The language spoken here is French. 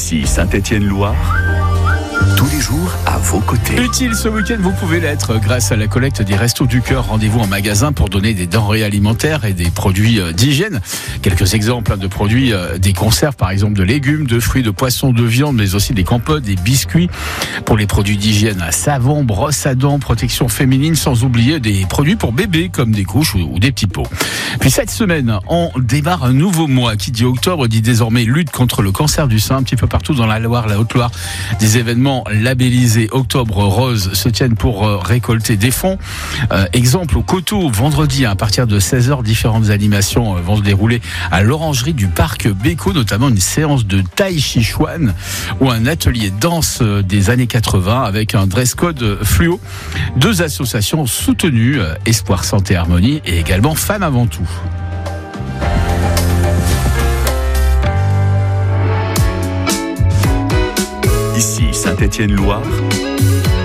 Ici Saint-Étienne-Loire, tous les jours à vos côtés. Utile ce week-end, vous pouvez l'être grâce à la collecte des Restos du Cœur. Rendez-vous en magasin pour donner des denrées alimentaires et des produits d'hygiène. Quelques exemples de produits, des conserves par exemple de légumes, de fruits, de poissons, de viande, mais aussi des compotes, des biscuits. Pour les produits d'hygiène, savon, brosse à dents, protection féminine, sans oublier des produits pour bébés comme des couches ou des petits pots. Puis cette semaine, on démarre un nouveau mois. Qui dit octobre dit désormais lutte contre le cancer du sein. Un petit peu partout dans la Loire, la Haute-Loire, des événements labellisés Octobre Rose se tiennent pour récolter des fonds. Exemple au Coteau, vendredi à partir de 16h, différentes animations vont se dérouler à l'orangerie du parc Béco, notamment une séance de Tai Chi Chuan ou un atelier danse des années 80 avec un dress code fluo. Deux associations soutenues, Espoir Santé Harmonie et également Femmes avant tout. Ici Saint-Étienne-Loire,